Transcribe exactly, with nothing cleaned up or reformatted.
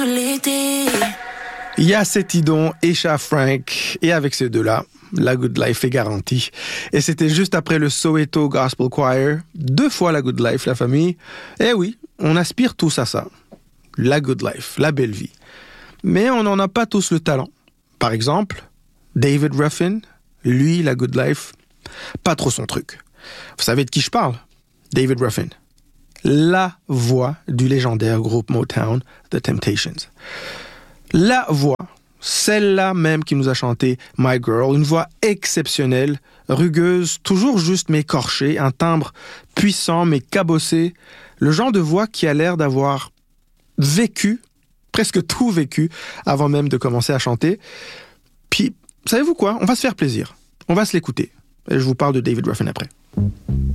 Il y a Cetidon et Cha Frank, et avec ces deux-là, la Good Life est garantie. Et c'était juste après le Soweto Gospel Choir, deux fois la Good Life, la famille. Eh oui, on aspire tous à ça. La Good Life, la belle vie. Mais on n'en a pas tous le talent. Par exemple, David Ruffin, lui, la Good Life, pas trop son truc. Vous savez de qui je parle? David Ruffin. La voix du légendaire groupe Motown, The Temptations. La voix, celle-là même qui nous a chanté My Girl, une voix exceptionnelle, rugueuse, toujours juste mais écorchée, un timbre puissant mais cabossé, le genre de voix qui a l'air d'avoir vécu, presque tout vécu, avant même de commencer à chanter. Puis, savez-vous quoi? On va se faire plaisir. On va se l'écouter. Et je vous parle de David Ruffin après.